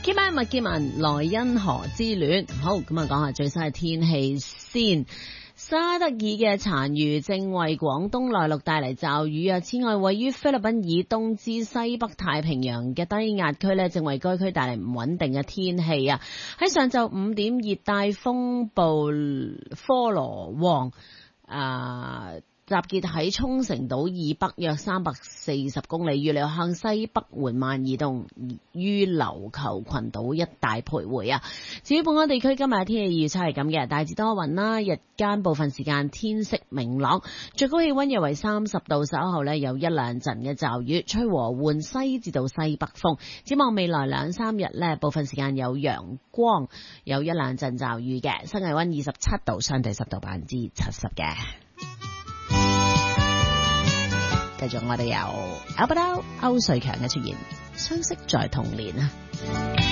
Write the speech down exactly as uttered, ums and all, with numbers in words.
K 班麥潔文萊茵河之戀。好，咁啊講下最新嘅天氣先。沙德爾嘅殘餘正為廣東內陸帶嚟驟雨啊！此外，位於菲律賓以東至西北太平洋嘅低壓區呢，正為該區帶嚟唔穩定嘅天氣啊！喺上晝五點，熱帶風暴科羅旺啊，集結喺沖繩島以北約三百四十公里，預料向西北緩慢移動，於琉球群島一帶徘徊啊！至於本港地區今日嘅天氣預測係咁嘅，大致多雲啦，日間部分時間天色明朗，最高氣溫約為三十度，稍後呢有一兩陣嘅驟雨，吹和緩西至到西北風。展望未來兩三日呢，部分時間有陽光，有一兩陣驟雨嘅，室外溫二十七度，相對濕度百分之七十嘅。繼續我哋有 Albert 歐瑞強嘅出現，相識在童年啊！